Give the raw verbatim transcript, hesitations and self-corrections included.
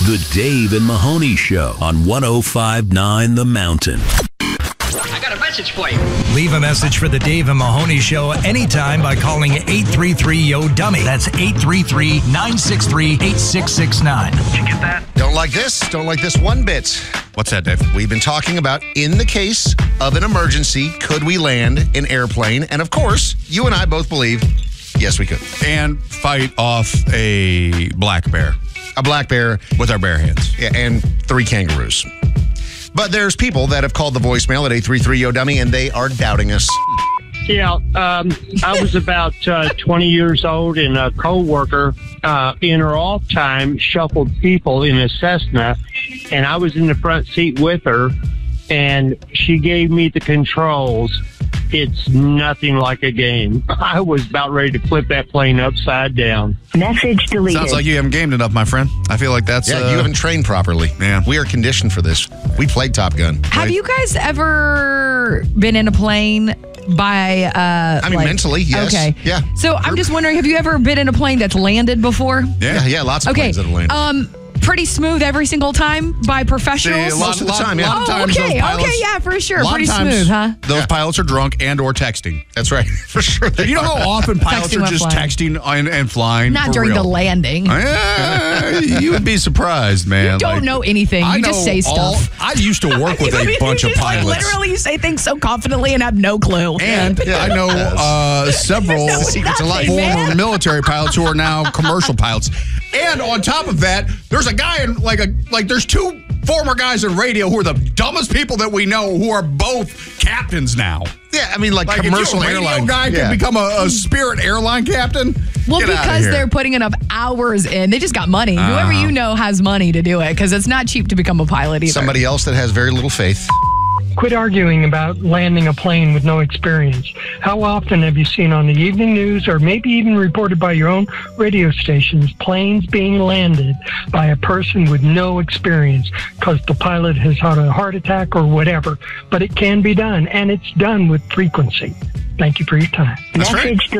The Dave and Mahoney Show on one oh five point nine The Mountain. I got a message for you. Leave a message for the Dave and Mahoney Show anytime by calling eight three three, Y O, dummy. That's eight three three, nine six three, eight six six nine. Did you get that? Don't like this? Don't like this one bit. What's that, Dave? We've been talking about, in the case of an emergency, could we land an airplane? And of course, you and I both believe, yes, we could. And fight off a black bear A black bear with our bare hands. yeah, and three kangaroos. But there's people that have called the voicemail at eight three three, Y O, dummy, and they are doubting us. Yeah, um, I was about uh, twenty years old, and a coworker uh, in her off time shuffled people in a Cessna, and I was in the front seat with her, and she gave me the controls. It's nothing like a game. I was about ready to flip that plane upside down. Message deleted. Sounds like you haven't gamed enough, my friend. I feel like that's... Yeah, uh, you haven't trained properly. Yeah. We are conditioned for this. We played Top Gun. Have right? you guys ever been in a plane by... Uh, I mean, like- mentally, yes. Okay. Yeah. So I'm just wondering, have you ever been in a plane that's landed before? Yeah, yeah, lots of Okay. planes that have landed. Um, pretty smooth every single time by professionals? See, a lot- Most of the lot- time, yeah. lot of Oh, times okay, those pilots- okay, yeah, for sure. a lot Pretty of times smooth, huh? Those Yeah. pilots are drunk and or texting. That's right. For sure. they You know are. how often pilots Texting are while just flying. texting and, and flying? Not for during real? the landing. Eh, you would be surprised, man. You don't Like, know anything. I You just know say all- stuff. I used to work with I a mean, bunch you of just, like, pilots. literally, you say things so confidently and have no clue. And I know uh, several No, secret to life. former man. military pilots who are now commercial pilots. And on top of that, there's a guy in like a like there's two former guys in radio who are the dumbest people that we know who are both captains now. Yeah, I mean, like, Like commercial if you're a radio airline. guy yeah. can become a, a Spirit airline captain. Well, Get outta because here. they're putting enough hours in. They just got money. Whoever you know has money to do it because it's not cheap to become a pilot either. Somebody else that has very little faith. Quit arguing about landing a plane with no experience. How often have you seen on the evening news or maybe even reported by your own radio stations planes being landed by a person with no experience because the pilot has had a heart attack or whatever? But it can be done, and it's done with frequency. Thank you for your time. That's right. Message